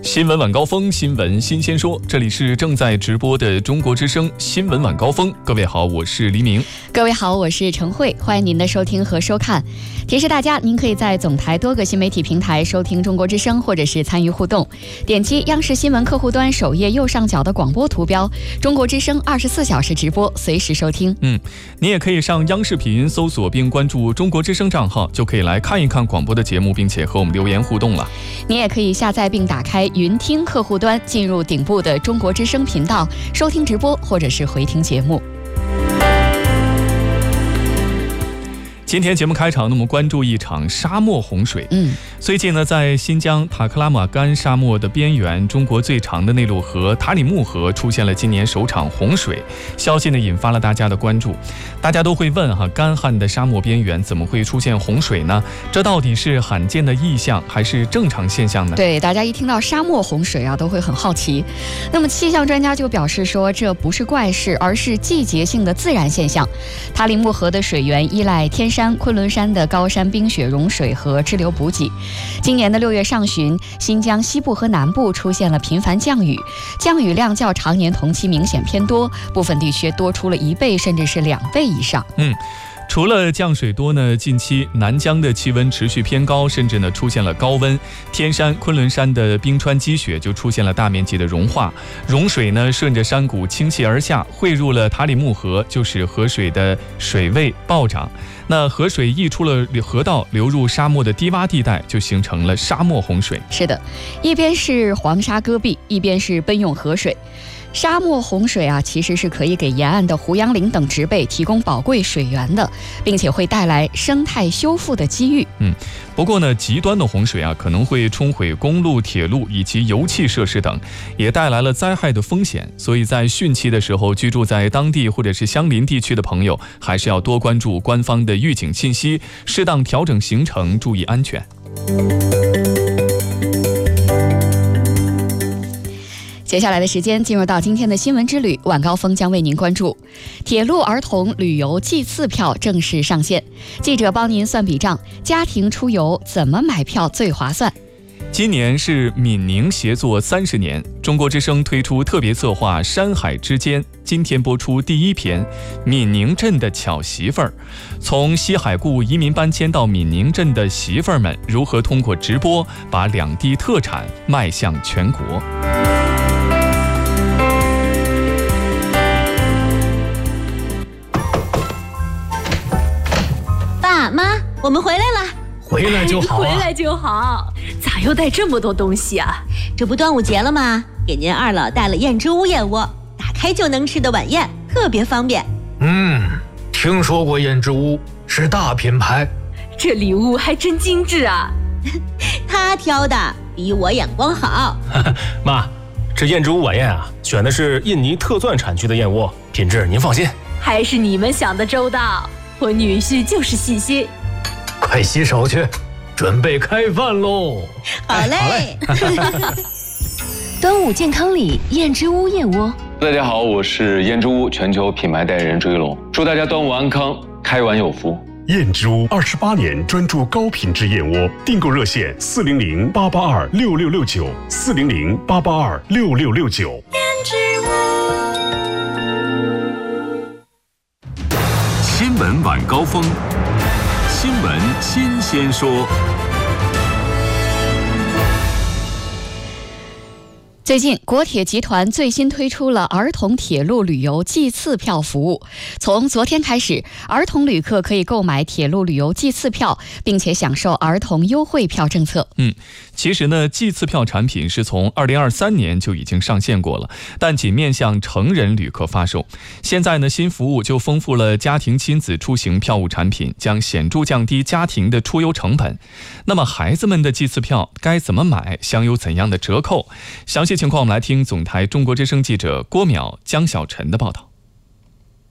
新闻晚高峰，新闻新鲜说，这里是正在直播的中国之声新闻晚高峰。各位好，我是黎明。 各位好，我是陈慧，欢迎您的收听和收看。提示大家，您可以在总台多个新媒体平台收听中国之声，或者是参与互动。点击央视新闻客户端首页右上角的广播图标，中国之声24小时直播，随时收听。 你也可以上央视频搜索并关注中国之声账号，就可以来看一看广播的节目，并且和我们留言互动了。 你也可以下载并打开云听客户端，进入顶部的中国之声频道，收听直播或者是回听节目。 今天节目开场，我们关注一场沙漠洪水。最近呢，在新疆塔克拉玛干沙漠的边缘，中国最长的内陆河塔里木河出现了今年首场洪水，消息呢引发了大家的关注。大家都会问干旱的沙漠边缘怎么会出现洪水呢？这到底是罕见的异象还是正常现象呢？ 对，大家一听到沙漠洪水都会很好奇。那么气象专家就表示说，这不是怪事，而是季节性的自然现象。塔里木河的水源依赖天山、昆仑山的高山冰雪融水和支流补给。今年的6月上旬，新疆西部和南部出现了频繁降雨，降雨量较常年同期明显偏多，部分地区多出了1倍甚至是2倍以上。 除了降水多呢，近期南疆的气温持续偏高，甚至呢出现了高温。天山、昆仑山的冰川积雪就出现了大面积的融化，融水呢顺着山谷倾泻而下，汇入了塔里木河，就使河水的水位暴涨。那河水溢出了河道，流入沙漠的低洼地带，就形成了沙漠洪水。 是的，一边是黄沙戈壁，一边是奔涌河水。沙漠洪水其实是可以给沿岸的胡杨林等植被提供宝贵水源的，并且会带来生态修复的机遇。 不过呢，极端的洪水可能会冲毁公路、铁路以及油气设施等，也带来了灾害的风险。所以在汛期的时候，居住在当地或者是相邻地区的朋友，还是要多关注官方的预警信息，适当调整行程，注意安全。 接下来的时间进入到今天的新闻之旅，晚高峰将为您关注铁路儿童旅游季次票正式上线，记者帮您算笔账，家庭出游怎么买票最划算？ 今年是闽宁协作30年，中国之声推出特别策划《山海之间》，今天播出第1篇闽宁镇的巧媳妇儿。从西海固移民搬迁到闽宁镇的媳妇儿们，如何通过直播把两地特产迈向全国？ 爸妈，我们回来了。 回来就好回来就好。咋又带这么多东西啊？这不端午节了吗？给您二老带了燕之屋燕窝，打开就能吃的晚宴，特别方便。 听说过燕之屋，是大品牌。 这礼物还真精致啊。他挑的比我眼光好。 妈，这燕之屋晚宴选的是印尼特钻产区的燕窝，品质您放心。 还是你们想的周到，我女婿就是细心。 快洗手去，准备开饭喽。 好嘞。 端午健康礼，燕之屋燕窝。 大家好，我是燕之屋全球品牌代言人朱一龙，祝大家端午安康，开碗有福。 燕之屋28年专注高品质燕窝，订购热线400-882-6669，400-882-6669。 燕之屋。 新闻晚高峰，新闻新鲜说。 最近，国铁集团最新推出了儿童铁路旅游季次票服务。从昨天开始，儿童旅客可以购买铁路旅游季次票，并且享受儿童优惠票政策。 其实呢，季次票产品是从2023年就已经上线过了，但仅面向成人旅客发售。现在呢，新服务就丰富了家庭亲子出行票务产品，将显著降低家庭的出游成本。那么，孩子们的季次票该怎么买？享有怎样的折扣？详细情况我们来听总台中国之声记者郭淼、江小晨的报道。